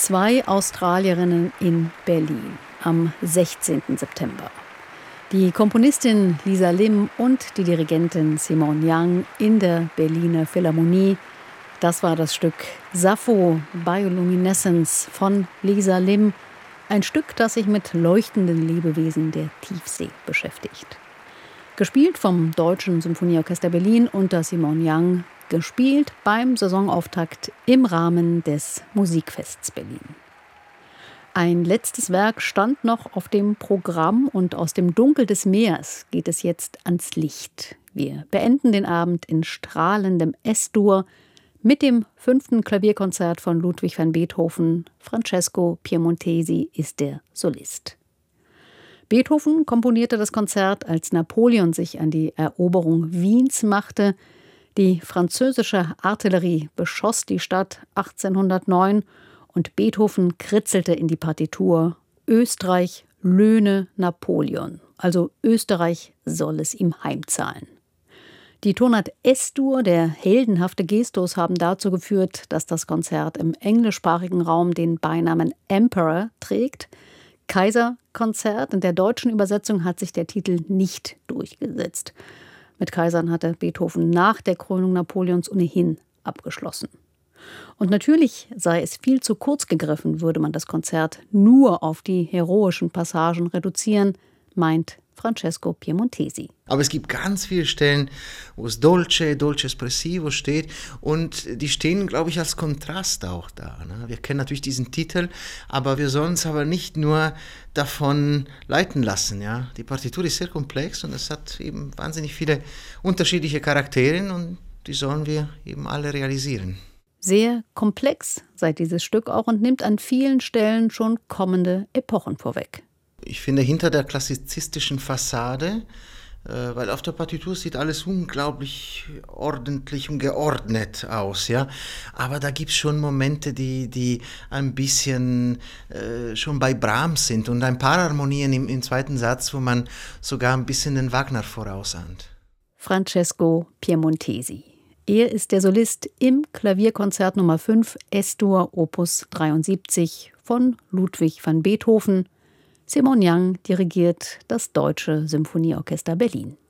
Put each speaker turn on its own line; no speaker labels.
Zwei Australierinnen in Berlin am 16. September. Die Komponistin Lisa Lim und die Dirigentin Simone Young in der Berliner Philharmonie. Das war das Stück Sappho Bioluminescence von Lisa Lim. Ein Stück, das sich mit leuchtenden Lebewesen der Tiefsee beschäftigt. Gespielt vom Deutschen Symphonieorchester Berlin unter Simone Young. Gespielt beim Saisonauftakt im Rahmen des Musikfests Berlin. Ein letztes Werk stand noch auf dem Programm und aus dem Dunkel des Meers geht es jetzt ans Licht. Wir beenden den Abend in strahlendem S-Dur mit dem 5. Klavierkonzert von Ludwig van Beethoven. Francesco Piemontesi ist der Solist. Beethoven komponierte das Konzert, als Napoleon sich an die Eroberung Wiens machte. Die französische Artillerie beschoss die Stadt 1809 und Beethoven kritzelte in die Partitur: Österreich löhne Napoleon, also Österreich soll es ihm heimzahlen. Die Tonart S-Dur, der heldenhafte Gestus, haben dazu geführt, dass das Konzert im englischsprachigen Raum den Beinamen Emperor trägt. Kaiserkonzert. In der deutschen Übersetzung hat sich der Titel nicht durchgesetzt. Mit Kaisern hatte Beethoven nach der Krönung Napoleons ohnehin abgeschlossen. Und natürlich sei es viel zu kurz gegriffen, würde man das Konzert nur auf die heroischen Passagen reduzieren, meint Francesco Piemontesi.
Aber es gibt ganz viele Stellen, wo es Dolce Espressivo steht und die stehen, glaube ich, als Kontrast auch da. Ne? Wir kennen natürlich diesen Titel, aber wir sollen uns aber nicht nur davon leiten lassen. Ja? Die Partitur ist sehr komplex und es hat eben wahnsinnig viele unterschiedliche Charaktere und die sollen wir eben alle realisieren.
Sehr komplex sei dieses Stück auch und nimmt an vielen Stellen schon kommende Epochen vorweg.
Ich finde, hinter der klassizistischen Fassade, weil auf der Partitur sieht alles unglaublich ordentlich und geordnet aus, ja. Aber da gibt es schon Momente, die ein bisschen schon bei Brahms sind und ein paar Harmonien im zweiten Satz, wo man sogar ein bisschen den Wagner vorausahnt.
Francesco Piemontesi. Er ist der Solist im Klavierkonzert Nummer 5 S-Dur Opus 73 von Ludwig van Beethoven. Simone Young dirigiert das Deutsche Symphonieorchester Berlin.